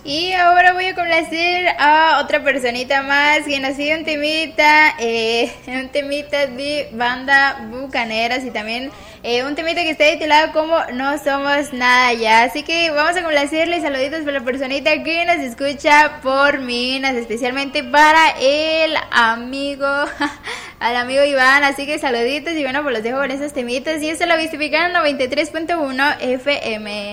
Y ahora voy a complacer a otra personita más que nos sigue un temita de banda Bucaneras y también un temita que está titulado como No Somos Nada Ya. Así que vamos a complacerle, saluditos para la personita que nos escucha por Minas, especialmente para el amigo, al amigo Iván. Así que saluditos y bueno, pues los dejo con esos temitas y esto lo Vistificando 93.1 FM.